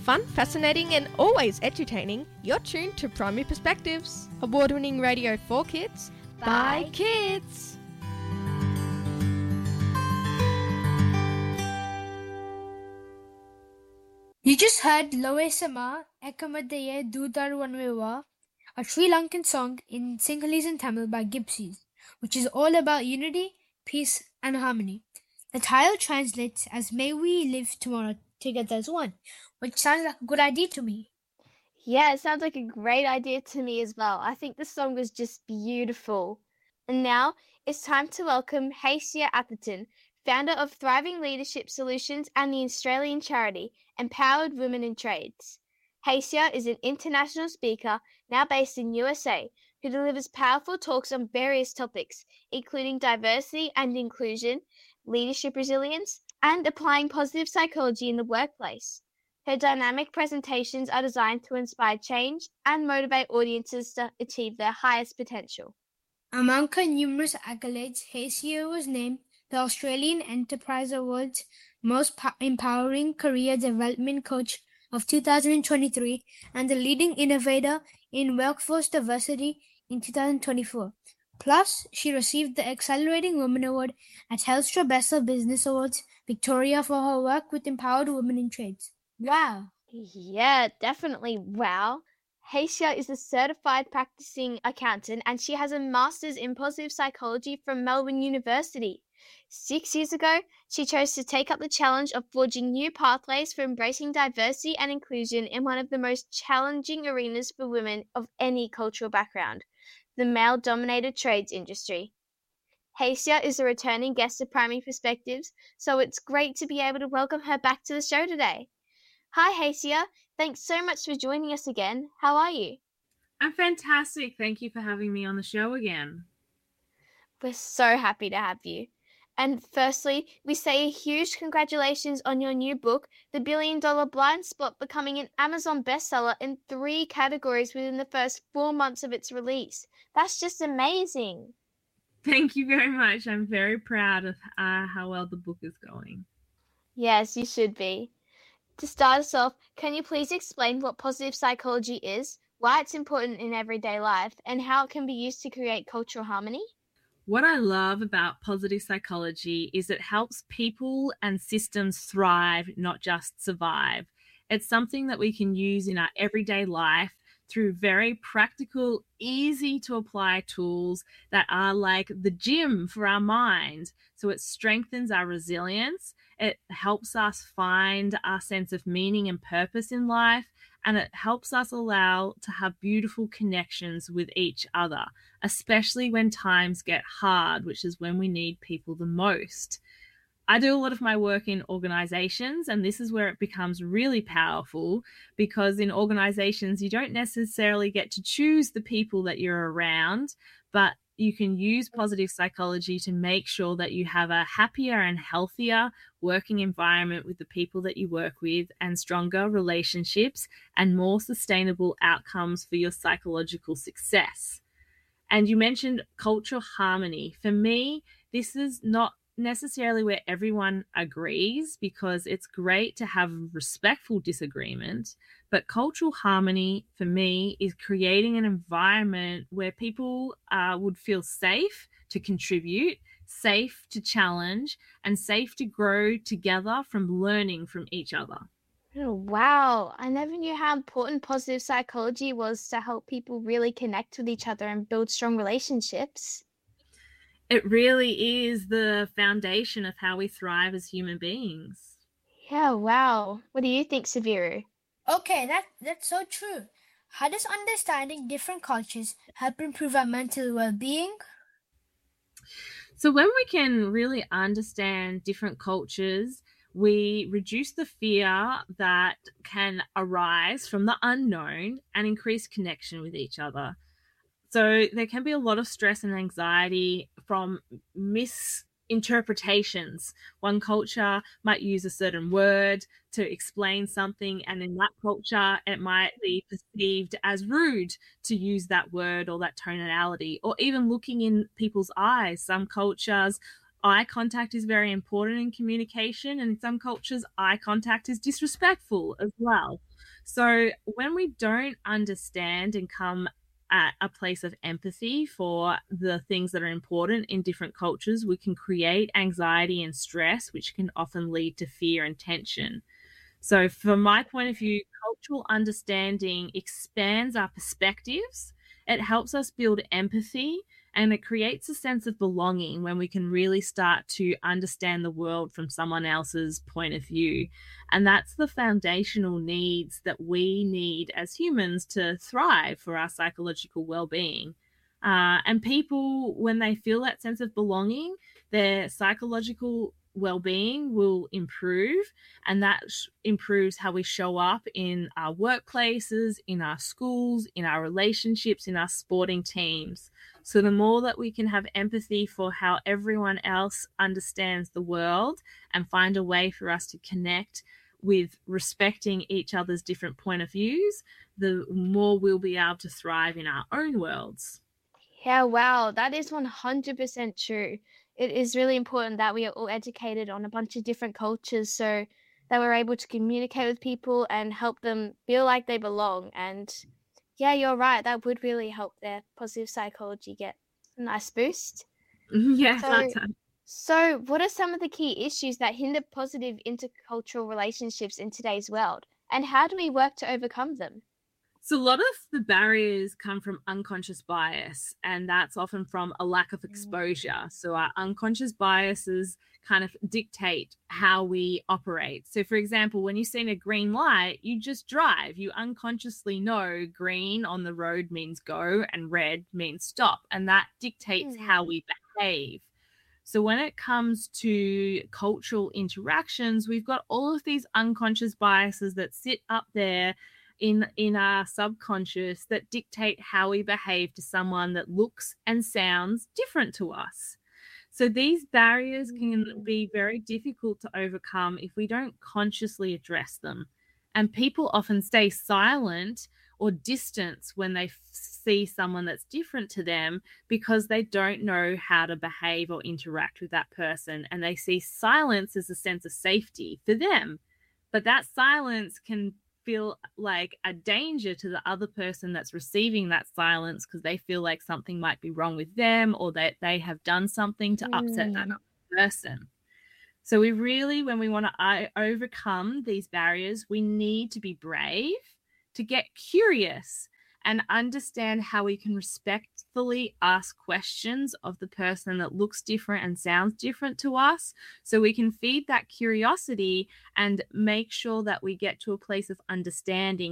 Fun, fascinating and always entertaining, you're tuned to Primary Perspectives. Award-winning radio for kids, by kids. You just heard Loe Sama Ekamadeye Dudar Wanwewa, a Sri Lankan song in Sinhalese and Tamil by Gypsies, which is all about unity, peace and harmony. The title translates as May we live tomorrow together as one, which sounds like a good idea to me. Yeah, it sounds like a great idea to me as well. I think the song was just beautiful. And now it's time to welcome Hacia Atherton, founder of Thriving Leadership Solutions and the Australian charity Empowered Women in Trades. Hacia is an international speaker now based in USA who delivers powerful talks on various topics, including diversity and inclusion, leadership resilience, and applying positive psychology in the workplace. Her dynamic presentations are designed to inspire change and motivate audiences to achieve their highest potential. Among her numerous accolades, Hacia was named the Australian Enterprise Awards Most Empowering Career Development Coach of 2023 and the Leading Innovator in Workforce Diversity in 2024. Plus, she received the Accelerating Women Award at Telstra Best of Business Awards Victoria for her work with empowered women in trades. Wow. Yeah, definitely wow. Hacia is a certified practicing accountant and she has a master's in positive psychology from Melbourne University. 6 years ago, she chose to take up the challenge of forging new pathways for embracing diversity and inclusion in one of the most challenging arenas for women of any cultural background, the male-dominated trades industry. Hacia is a returning guest of Primary Perspectives, so it's great to be able to welcome her back to the show today. Hi, Hacia. Thanks so much for joining us again. How are you? I'm fantastic. Thank you for having me on the show again. We're so happy to have you. And firstly, we say a huge congratulations on your new book, The $1 Billion Blind Spot, becoming an Amazon bestseller in 3 categories within the first 4 months of its release. That's just amazing. Thank you very much. I'm very proud of how well the book is going. Yes, you should be. To start us off, can you please explain what positive psychology is, why it's important in everyday life, and how it can be used to create cultural harmony? What I love about positive psychology is it helps people and systems thrive, not just survive. It's something that we can use in our everyday life through very practical, easy to apply tools that are like the gym for our mind. So it strengthens our resilience. It helps us find our sense of meaning and purpose in life, and it helps us allow to have beautiful connections with each other, especially when times get hard, which is when we need people the most. I do a lot of my work in organizations, and this is where it becomes really powerful because in organizations, you don't necessarily get to choose the people that you're around, but you can use positive psychology to make sure that you have a happier and healthier working environment with the people that you work with and stronger relationships and more sustainable outcomes for your psychological success. And you mentioned cultural harmony. For me, this is not necessarily where everyone agrees because it's great to have respectful disagreement, but cultural harmony for me is creating an environment where people would feel safe to contribute, safe to challenge, and safe to grow together from learning from each other. Oh, wow. I never knew how important positive psychology was to help people really connect with each other and build strong relationships. It really is the foundation of how we thrive as human beings. Yeah, wow. What do you think, Saviru? Okay, that's so true. How does understanding different cultures help improve our mental well-being? So when we can really understand different cultures, we reduce the fear that can arise from the unknown and increase connection with each other. So there can be a lot of stress and anxiety from misinterpretations. One culture might use a certain word to explain something, and in that culture, it might be perceived as rude to use that word or that tonality, or even looking in people's eyes. Some cultures eye contact is very important in communication, and in some cultures, eye contact is disrespectful as well. So when we don't understand and come at a place of empathy for the things that are important in different cultures, we can create anxiety and stress, which can often lead to fear and tension. So from my point of view, cultural understanding expands our perspectives. It helps us build empathy, and it creates a sense of belonging when we can really start to understand the world from someone else's point of view. And that's the foundational needs that we need as humans to thrive for our psychological well-being. And people, when they feel that sense of belonging, their psychological well-being will improve, and that improves how we show up in our workplaces, in our schools, in our relationships, in our sporting teams. So the more that we can have empathy for how everyone else understands the world and find a way for us to connect with respecting each other's different point of views, the more we'll be able to thrive in our own worlds. Yeah, wow, that is 100% true. It is really important that we are all educated on a bunch of different cultures so that we're able to communicate with people and help them feel like they belong. And yeah, you're right, that would really help their positive psychology get a nice boost. Yeah, So, so what are some of the key issues that hinder positive intercultural relationships in today's world? And how do we work to overcome them? So a lot of the barriers come from unconscious bias, and that's often from a lack of exposure. So our unconscious biases kind of dictate how we operate. So for example, when you've seen a green light, you just drive. You unconsciously know green on the road means go and red means stop, and that dictates how we behave. So when it comes to cultural interactions, we've got all of these unconscious biases that sit up there in our subconscious that dictate how we behave to someone that looks and sounds different to us. So these barriers can be very difficult to overcome if we don't consciously address them. And people often stay silent or distance when they see someone that's different to them because they don't know how to behave or interact with that person. And they see silence as a sense of safety for them. But that silence can feel like a danger to the other person that's receiving that silence because they feel like something might be wrong with them or that they have done something to upset that other person. So we really, when we want to overcome these barriers, we need to be brave, to get curious and understand how we can respectfully ask questions of the person that looks different and sounds different to us, so we can feed that curiosity and make sure that we get to a place of understanding